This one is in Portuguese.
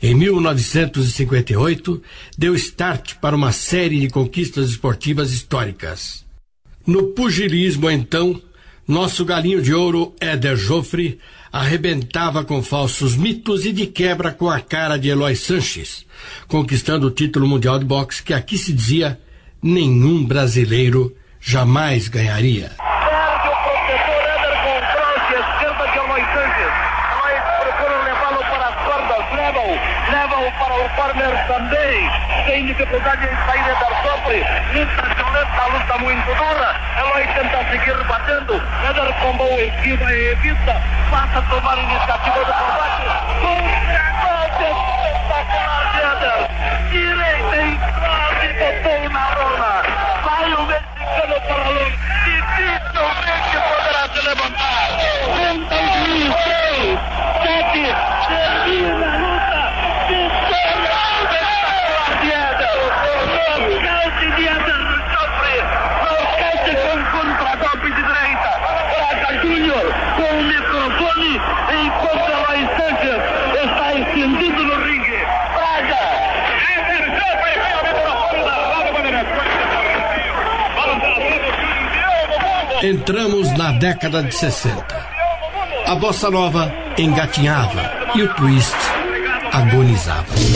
Em 1958, deu start para uma série de conquistas esportivas históricas. No pugilismo, então, nosso galinho de ouro, Éder Joffre, arrebentava com falsos mitos e de quebra com a cara de Eloy Sanches, conquistando o título mundial de boxe que aqui se dizia nenhum brasileiro jamais ganharia. Perde o protetor Éder com crosse, esquerda de Eloy Sanches. Eloy procura levá-lo para as cordas, leva-o para o corner também. Tem dificuldade em sair Éder Joffre, luta violenta, luta muito dura. Eloy tenta seguir batendo, Éder com boa esquiva e evita, passa a tomar iniciativa do combate. Golpe espetacular de Éder, direita em crosse, botou na lona. Vai o mexicano para longe, dificilmente poderá se levantar. Tenta o juiz, 6, 7, termina a luta. Vitória espetacular de Éder. Nocaute de Éder Joffre. Nocaute com contra-golpe de direita. Braga Júnior com o microfone enquanto Eloy Sanches está estendido no ringue. Braga. Éder Joffre ganha o microfone da Rádio Bandeirantes. Entramos na década de 60. A bossa nova engatinhava e o twist agonizava.